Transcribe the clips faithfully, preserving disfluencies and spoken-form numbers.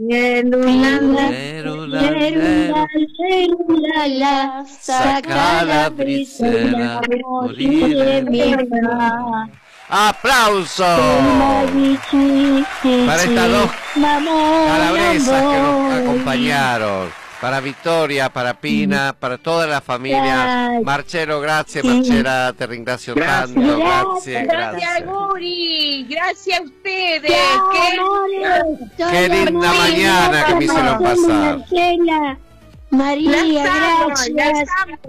Lelulala, Lelulala, lelulala, lelulala, saca la brisela, morir de mi alma. ¡Aplauso! Para estas dos calabresas que nos acompañaron. Para Victoria, para Pina, para toda la familia. Marcelo, gracias, Marcela, te ringrazio tanto. Gracias, Gracias, Guri. Gracias a ustedes. Qué, Qué linda mañana que me hicieron pasar. Marcela, María, gracias.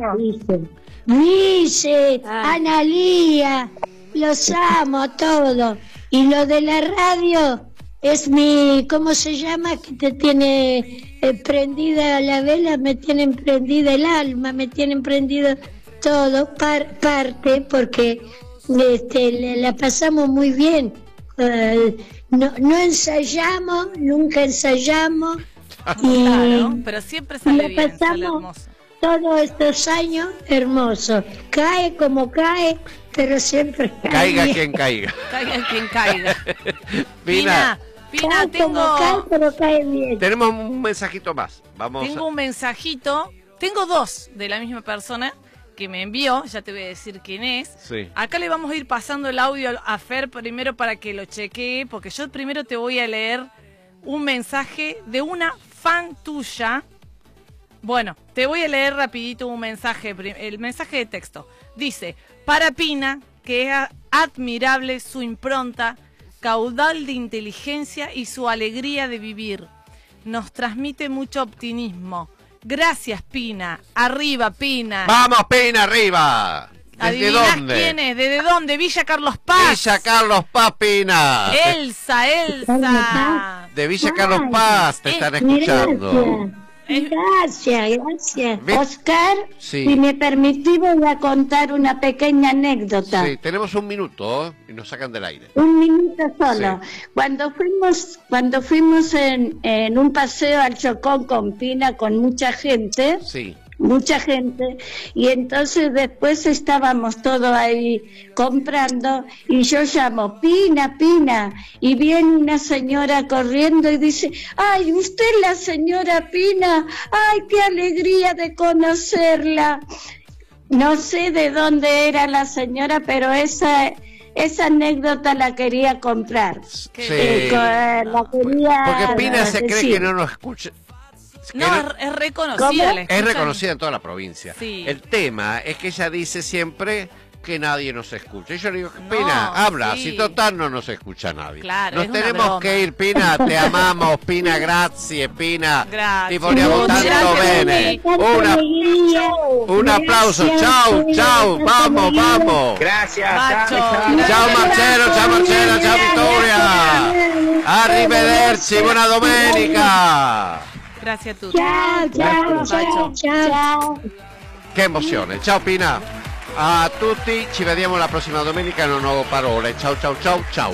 Luis, Analía, los amo a todos. Y lo de la radio es mi, ¿cómo se llama? Que te tiene eh, prendida la vela, me tienen prendida el alma, me tienen prendido todo, par, parte, porque este, la, la pasamos muy bien. Uh, no, no ensayamos, nunca ensayamos. Y claro, pero siempre sale bien, pasamos sale hermoso. Todos estos años hermosos. Cae como cae, pero siempre cae. Caiga bien. quien caiga. Caiga quien caiga. Pina, Pina, Pina, Cae tengo, como cae, pero cae bien. tenemos un mensajito más. Vamos tengo a... un mensajito. Tengo dos de la misma persona que me envió. Ya te voy a decir quién es. Sí. Acá le vamos a ir pasando el audio a Fer primero para que lo chequee, porque yo primero te voy a leer un mensaje de una fan tuya. Bueno, te voy a leer rapidito un mensaje, el mensaje de texto. Dice, para Pina, que es admirable su impronta, caudal de inteligencia y su alegría de vivir. Nos transmite mucho optimismo. Gracias, Pina. Arriba, Pina. ¡Vamos, Pina, arriba! ¿Desde ¿Adivinás dónde? quién es? ¿Desde dónde? Villa Carlos Paz. Villa Carlos Paz, Pina. Elsa, Elsa. De Villa Carlos Paz te están escuchando. Gracias, gracias. ¿Ves? Oscar, Sí. si me permitís voy a contar una pequeña anécdota. Sí, tenemos un minuto, ¿eh? Y nos sacan del aire. Un minuto solo. Sí. Cuando fuimos, cuando fuimos en, en un paseo al Chocón con Pina, con mucha gente, Sí. mucha gente, y entonces después estábamos todos ahí comprando y yo llamo, Pina, Pina, y viene una señora corriendo y dice, ay, usted es la señora Pina, ay, qué alegría de conocerla. No sé de dónde era la señora, pero esa esa anécdota la quería comprar. Sí. Eh, co- la quería Porque Pina se cree decir. que no nos escucha. Que No, no- es, es reconocida. ¿Cómo? la Es escuchan. reconocida en toda la provincia. Sí. El tema es que ella dice siempre que nadie nos escucha. Y yo le digo, No, Pina, habla, sí. si total no nos escucha nadie. Claro, nos es una tenemos broma. que ir, Pina, te amamos, Pina, grazie, Pina. Gracias. Ti vogliamo Muchas tanto gracias, bene. Tanta Una- alegría. un aplauso, Gracias, chau, Pina, chau, tanta vamos, alegría. vamos. Gracias, Macho, Sandra. Ciao Marcello, ciao Marcella, ciao Vittoria. Arrivederci, buona domenica. Gracias a tutti. Ciao, ciao, ciao, ciao. Che emozione. Ciao Pina. A tutti, ci vediamo la prossima domenica in un nuovo Parole. Ciao ciao ciao ciao.